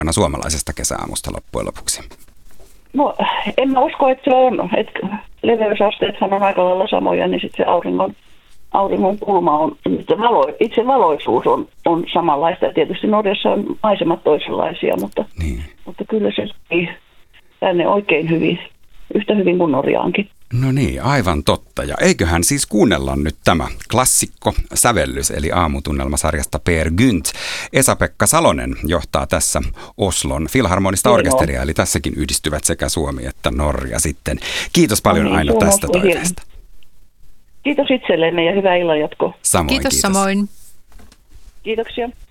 suomalaisesta kesäaamusta loppujen lopuksi? No, en mä usko, että se on. Että leveysasteethan on aika lailla samoja, niin sitten se auringon kulma on, itse valoisuus on samanlaista. Ja tietysti Norjassa on maisemat toisenlaisia, mutta kyllä se sopii tänne oikein hyvin, yhtä hyvin kuin Norjaankin. No niin, aivan totta. Ja eiköhän siis kuunnella nyt tämä klassikko sävellys, eli aamutunnelmasarjasta Peer Gynt. Esa-Pekka Salonen johtaa tässä Oslon Filharmonista orkesteria, eli tässäkin yhdistyvät sekä Suomi että Norja sitten. Kiitos paljon Aino tästä toiveesta. Kiitos itsellenne ja hyvää illanjatkoa. Samoin, kiitos. Samoin. Kiitoksia.